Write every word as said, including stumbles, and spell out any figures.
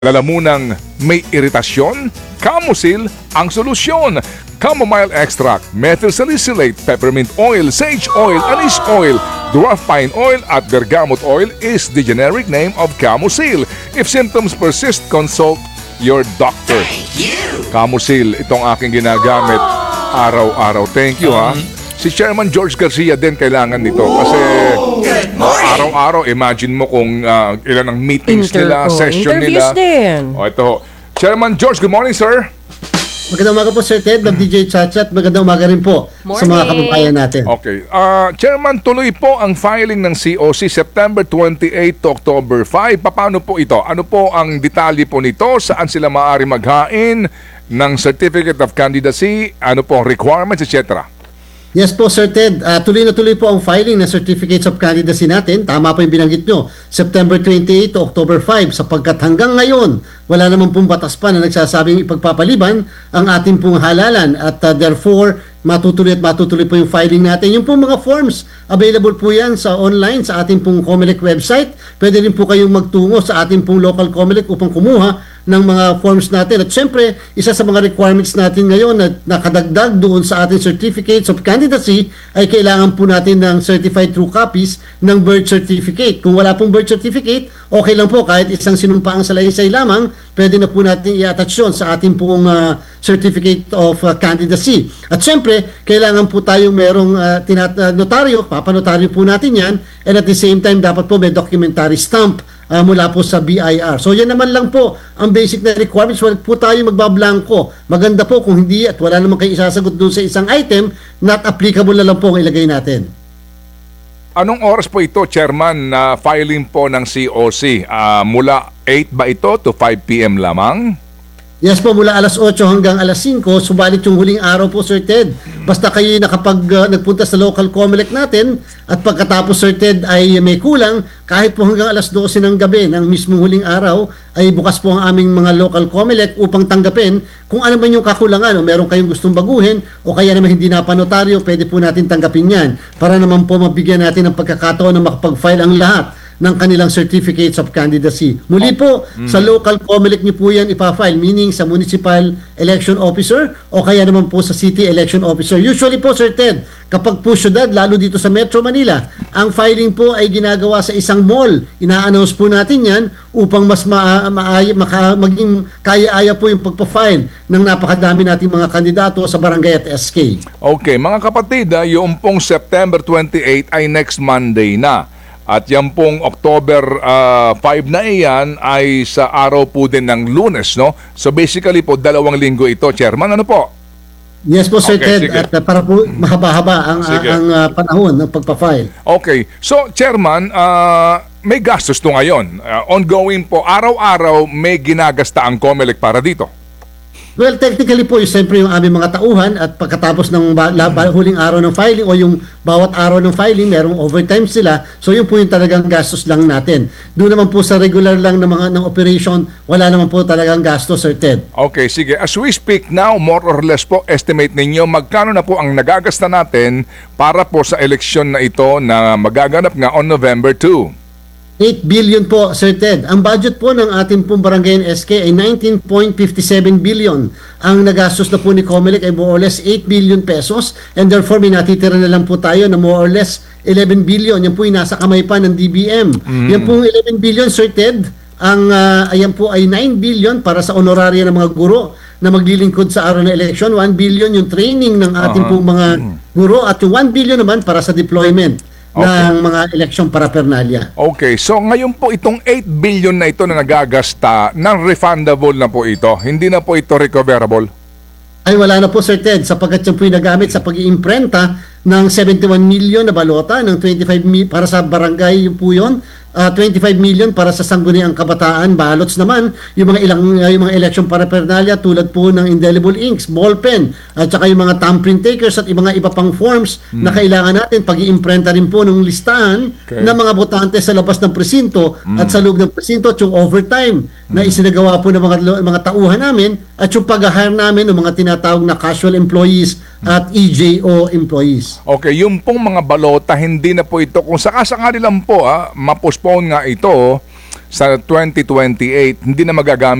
Lalamunang may iritasyon? Camosil ang solusyon. Chamomile extract, methyl salicylate, peppermint oil, sage oil, anise oil, dwarf pine oil at bergamot oil is the generic name of Camosil. If symptoms persist, consult your doctor. Camosil, itong aking ginagamit araw-araw. Thank you ha. Si Chairman George Garcia din kailangan nito kasi no, araw-araw, imagine mo kung uh, ilan ang meetings Inter nila, oh, session interviews nila. din. O ito ho. Chairman George, good morning sir. Magandang umaga po Sir Ted, ng D J Chatchat. Magandang umaga rin po sa mga kababayan natin. Okay. Uh, Chairman, tuloy po ang filing ng C O C September twenty-eight to October five. Paano po ito? Ano po ang detalye po nito? Saan sila maaari maghain ng Certificate of Candidacy? Ano po ang requirements, et cetera? Yes po Sir Ted, uh, tuloy na tuloy po ang filing ng Certificates of Candidacy natin. Tama po yung binanggit nyo, September twenty-eight to October five, sapagkat hanggang ngayon wala naman pong batas pa na nagsasabing ipagpapaliban ang ating pong halalan at uh, therefore matutuloy at matutuloy po yung filing natin. Yung pong mga forms, available po yan sa online sa ating pong COMELEC website. Pwede rin po kayong magtungo sa ating pong local COMELEC upang kumuha ng mga forms natin. At syempre, isa sa mga requirements natin ngayon na nakadagdag doon sa ating Certificates of Candidacy ay kailangan po natin ng certified true copies ng birth certificate. Kung wala pong birth certificate, okay lang po kahit isang sinumpaang salaysay lamang, pwede na po natin i-attach yun sa ating pong uh, Certificate of uh, Candidacy. At syempre, kailangan po tayong merong uh, tinat- uh, notaryo, papanotaryo po natin yan, and at the same time, dapat po may documentary stamp uh, mula po sa B I R. So yan naman lang po ang basic na requirements. Wala po tayo magbablanko. Maganda po kung hindi at wala naman kayo isasagot doon sa isang item, not applicable na lang po ang ilagay natin. Anong oras po ito, Chairman, na filing po ng C O C? Uh, mula eight ba ito to five p m lamang? Yes po, mula alas otso hanggang alas singko, subalit yung huling araw po, Sir Ted. Basta kayo nakapag uh, nagpunta sa local COMELEC natin at pagkatapos, Sir Ted, ay may kulang, kahit po hanggang alas dose ng gabi ng mismong huling araw, ay bukas po ang aming mga local COMELEC upang tanggapin kung ano man yung kakulangan o meron kayong gustong baguhin o kaya naman hindi napanotaryo, pwede po natin tanggapin yan para naman po mabigyan natin ng pagkakataon na makapag-file ang lahat ng kanilang Certificates of Candidacy. Muli po, mm. sa local COMELEC niyo po yan ipafile, meaning sa Municipal Election Officer o kaya naman po sa City Election Officer. Usually po, Sir Ted, kapag po syudad, lalo dito sa Metro Manila, ang filing po ay ginagawa sa isang mall. Ina-announce po natin yan upang mas ma ma maka maging kaya-aya po yung pagpa-file ng napakadami nating mga kandidato sa barangay at S K. Okay, mga kapatid, ah, yung pong September twenty-eight ay next Monday na. At yan pong October uh, five na iyan ay sa araw po din ng Lunes, no? So basically po, dalawang linggo ito, Chairman. Ano po? Yes po, Sir Okay, Ted. sige. At uh, para po mahaba-haba ang, Sige. ang uh, panahon ng pagpa-file. Okay. So, Chairman, uh, may gastos to ngayon. Uh, ongoing po, araw-araw may ginagasta ang COMELEC para dito. Well, technically po, yung siyempre yung aming mga tauhan at pagkatapos ng ba- la- ba- huling araw ng filing o yung bawat araw ng filing, merong overtime sila. So yun po yung talagang gastos lang natin. Doon naman po sa regular lang ng mga ng operation, wala naman po talagang gastos, Sir Ted. Okay, sige. As we speak now, more or less po, estimate ninyo, magkano na po ang nagagasta natin para po sa eleksyon na ito na magaganap nga on November second? eight billion po, Sir Ted. Ang budget po ng ating pong barangay S K ay nineteen point five seven billion. Ang nagastos na po ni COMELEC ay more or less eight billion pesos and therefore may natitira na lang po tayo na more or less eleven billion. Yan po yung nasa kamay pa ng D B M. Mm. Yan po eleven billion, Sir Ted. Ang uh, ayan po ay nine billion para sa honoraria ng mga guro na maglilingkod sa araw ng eleksyon. one billion yung training ng ating uh-huh. pong mga guro at yung one billion naman para sa deployment. Okay. Ng mga eleksyon paraphernalia. Okay, so ngayon po itong eight billion na ito na nagagasta, non-refundable na po ito. Hindi na po ito recoverable. Ay wala na po, Sir Ted, sapagkat yan po yung nagamit sa pag-iimprenta ng seventy-one million na balota, ng twenty-five million para sa barangay yung po yun, uh, twenty-five million para sa sangguniang kabataan, balots naman, yung mga ilang uh, yung mga election paraphernalia tulad po ng indelible inks, ballpen, at saka yung mga thumbprint takers at yung mga iba pang forms hmm. na kailangan natin, pag-iimprenta rin po ng listahan okay. ng mga botante sa labas ng presinto hmm. at sa loob ng presinto at yung overtime hmm. na isinagawa po ng mga, mga tauhan namin at yung pag-hire namin ng mga tinatawag na casual employees at E J O employees. Okay, yung pong mga balota, hindi na po ito, kung sakasakali lang po, ah, ma-postpone nga ito, sa twenty twenty-eight, hindi na magagamit